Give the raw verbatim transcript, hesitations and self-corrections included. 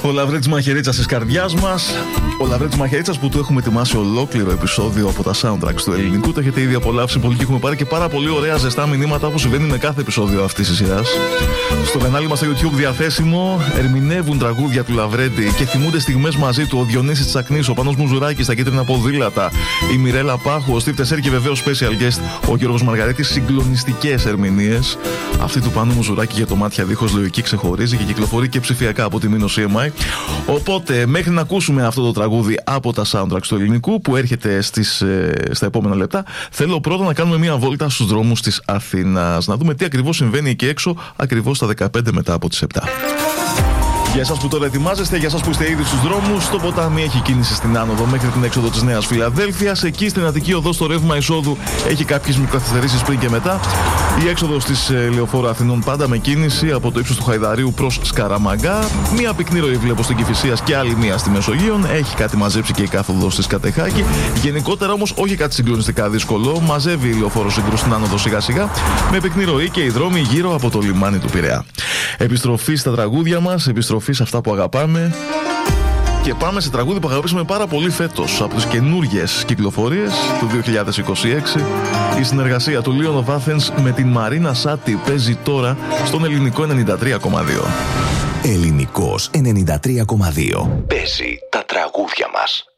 Ο Λαβρέτης Μαχαιρίτσας της καρδιάς μας. Ο Λαβρέτης Μαχαιρίτσας που του έχουμε ετοιμάσει ολόκληρο επεισόδιο από τα soundtracks του ελληνικού. Το έχετε ήδη απολαύσει πολύ και έχουμε πάρει και πάρα πολύ ωραία ζεστά μηνύματα, όπως συμβαίνει με κάθε επεισόδιο αυτής της σειράς. Στο κανάλι μας στο YouTube διαθέσιμο, ερμηνεύουν τραγούδια του Λαβρέτη και θυμούνται στιγμές μαζί του ο Διονύσης Τσακνής, ο Πάνος Μουζουράκης στα κίτρινα ποδήλατα, η Μιρέλα Πάχου, ο Στίβ Τεσέρ και βεβαίως special guest ο Γιώργος Μαργαρίτης. Συγκλονιστικές ερμηνείες. Αυτή του Πάνου Μουζουράκη για το Μάτια Δίχως Λογική ξεχωρίζει και κυκλοφορεί και ψηφιακά από τη Μήνο σι εμ άι. Οπότε, μέχρι να ακούσουμε αυτό το τραγούδι από τα soundtracks του ελληνικού που έρχεται στις, ε, στα επόμενα λεπτά, θέλω πρώτα να κάνουμε μια βόλτα στους δρόμους της Αθήνας. Να δούμε τι ακριβώς συμβαίνει εκεί έξω, ακριβώς στα δεκαπέντε μετά από τις επτά. Για εσάς που τώρα ετοιμάζεστε, για εσάς που είστε ήδη στους δρόμους, το ποτάμι έχει κίνηση στην άνοδο μέχρι την έξοδο της Νέας Φιλαδέλφειας. Εκεί στην Αττική Οδό, στο ρεύμα εισόδου, έχει κάποιες μικροκαθυστερήσεις πριν και μετά. Η έξοδος της ε, Λεωφόρου Αθηνών πάντα με κίνηση από το ύψος του Χαϊδαρίου προς Σκαραμαγκά. Μία πυκνή ροή βλέπω στην Κηφισίας και άλλη μία στη Μεσογείον. Έχει κάτι μαζέψει και η κάθοδος της Κατεχάκη. Γενικότερα όμως όχι κάτι συγκλονιστικά δύσκολο. Μαζεύει η Λεωφόρο Σύγκρου στην άνοδο σιγά σιγά με πυκνή ροή και οι δρόμοι γύρω από το λιμάνι του Πειραιά. Επιστροφή στα τραγούδια μας, επιστροφή σε αυτά που αγαπάμε. Και πάμε σε τραγούδι που αγαπήσαμε πάρα πολύ φέτος, από τις καινούργιες κυκλοφορίες του δύο χιλιάδες είκοσι έξι. Η συνεργασία του Leon of Athens με την Μαρίνα Σάτι παίζει τώρα στον ελληνικό ενενήντα τρία κόμμα δύο. Ελληνικός ενενήντα τρία κόμμα δύο. Παίζει τα τραγούδια μας.